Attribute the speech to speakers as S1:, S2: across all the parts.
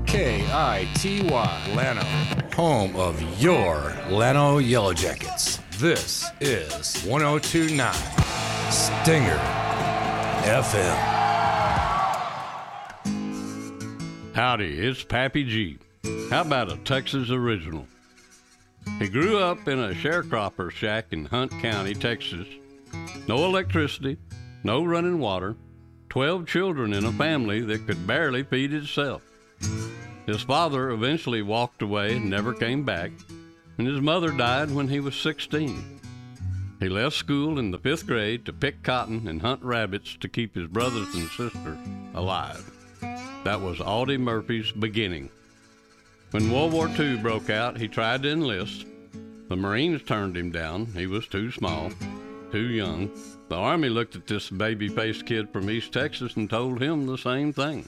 S1: KITY, Llano, home of your Llano Yellow Jackets. This is 102.9 Stinger FM.
S2: Howdy, it's Pappy G. How about a Texas original? He grew up in a sharecropper shack in Hunt County, Texas. No electricity, no running water, 12 children in a family that could barely feed itself. His father eventually walked away and never came back, and his mother died when he was 16. He left school in the 5th grade to pick cotton and hunt rabbits to keep his brothers and sister alive. That was Audie Murphy's beginning. When World War II broke out, he tried to enlist. The Marines turned him down. He was too small, too young. The Army looked at this baby-faced kid from East Texas and told him the same thing.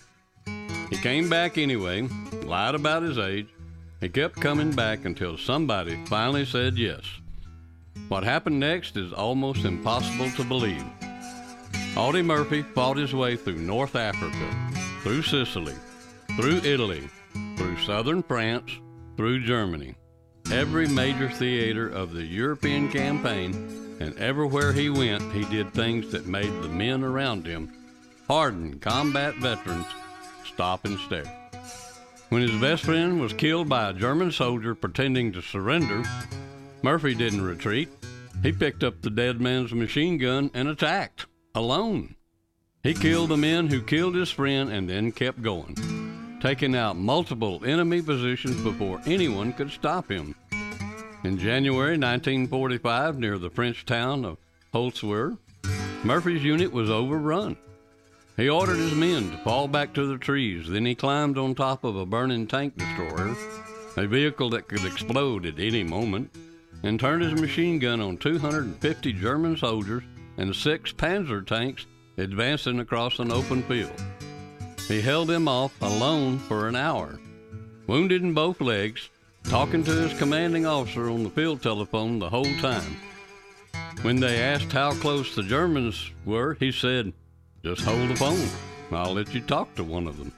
S2: He came back anyway, lied about his age. He kept coming back until somebody finally said yes. What happened next is almost impossible to believe. Audie Murphy fought his way through North Africa, through Sicily, through Italy, through southern France, through Germany. Every major theater of the European campaign, and everywhere he went, he did things that made the men around him, hardened combat veterans, stop and stare. When his best friend was killed by a German soldier pretending to surrender, Murphy didn't retreat. He picked up the dead man's machine gun and attacked, alone. He killed the men who killed his friend and then kept going, taking out multiple enemy positions before anyone could stop him. In January 1945, near the French town of Holzwihr, Murphy's unit was overrun. He ordered his men to fall back to the trees. Then he climbed on top of a burning tank destroyer, a vehicle that could explode at any moment, and turned his machine gun on 250 German soldiers and 6 Panzer tanks advancing across an open field. He held them off alone for an hour, wounded in both legs, talking to his commanding officer on the field telephone the whole time. When they asked how close the Germans were, he said, "Just hold the phone. I'll let you talk to one of them."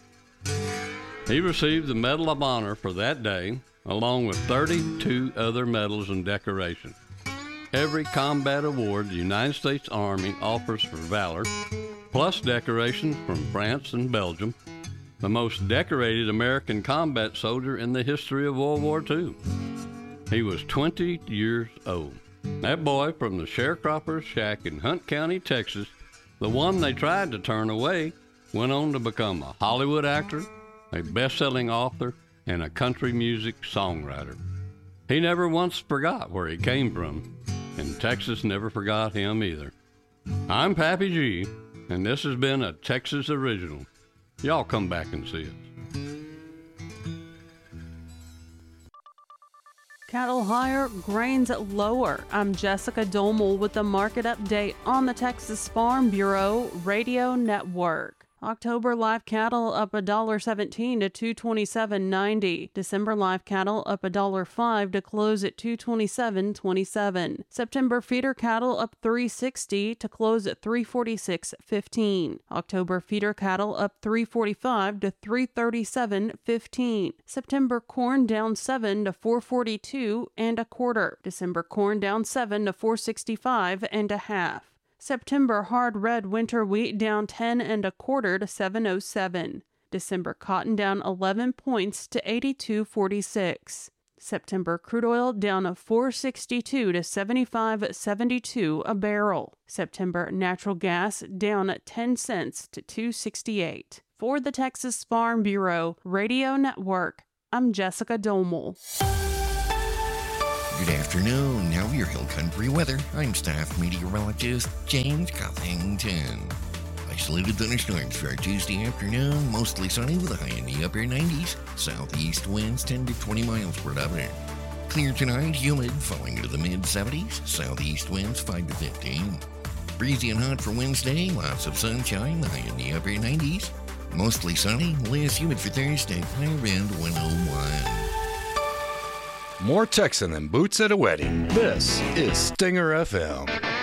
S2: He received the Medal of Honor for that day, along with 32 other medals and decorations. Every combat award the United States Army offers for valor, plus decorations from France and Belgium, the most decorated American combat soldier in the history of World War II. He was 20 years old. That boy from the sharecropper's shack in Hunt County, Texas, the one they tried to turn away, went on to become a Hollywood actor, a best-selling author, and a country music songwriter. He never once forgot where he came from, and Texas never forgot him either. I'm Pappy G, and this has been a Texas original. Y'all come back and see us.
S3: Cattle higher, grains lower. I'm Jessica Domel with the market update on the Texas Farm Bureau Radio Network. October live cattle up $1.17 to $227.90. December live cattle up $1.05 to close at $227.27. September feeder cattle up $3.60 to close at $346.15. October feeder cattle up $3.45 to $337.15. September corn down 7 to $4.42 and a quarter. December corn down 7 to $4.65 and a half. September hard red winter wheat down 10 and a quarter to $7.07. December cotton down 11 points to $82.46. September crude oil down $4.62 to $75.72 a barrel. September natural gas down 10 cents to $2.68. For the Texas Farm Bureau Radio Network, I'm Jessica Domel.
S4: Good afternoon. Now your Hill Country weather. I'm staff meteorologist James Cothington. Isolated thunderstorms for our Tuesday afternoon. Mostly sunny with a high in the upper 90s. Southeast winds 10 to 20 miles per hour. Clear tonight, humid, falling into the mid-70s. Southeast winds 5 to 15. Breezy and hot for Wednesday. Lots of sunshine, high in the upper 90s. Mostly sunny, less humid for Thursday. High wind 101.
S1: More Texan than boots at a wedding. This is Stinger FM.